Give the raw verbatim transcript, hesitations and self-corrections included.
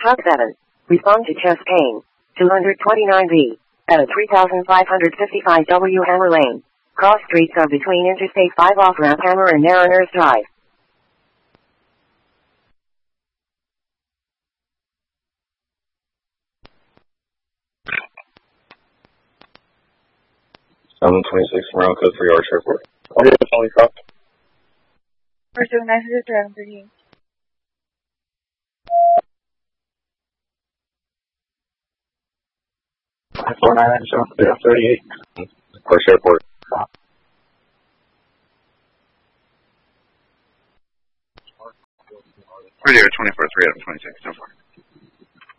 Truck seven. Respond to chest pain. two twenty-nine B. At three thousand five hundred fifty-five W Hammer Lane. Cross streets are between Interstate five off-ramp Hammer and Mariners Drive. seven twenty-six Morocco, three Arch Airport. Oh, yeah, it's only cropped. First seven nine hundred Dragon thirty-eight. four nine nine seven, yeah, thirty-eight. Arch Airport. Radio twenty-four three out of twenty-six, so far.